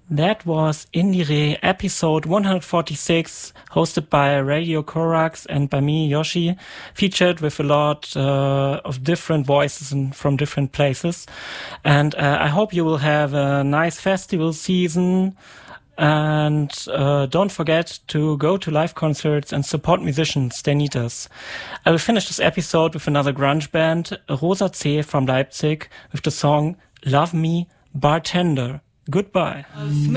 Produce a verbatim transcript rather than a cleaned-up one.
That was Indire episode one forty-six, hosted by Radio Korax and by me, Yoshi, featured with a lot uh, of different voices and from different places. And uh, I hope you will have a nice festival season. And uh, don't forget to go to live concerts and support musicians. They need us. I will finish this episode with another grunge band, Rosa C from Leipzig, with the song Love Me, Bartender. Goodbye.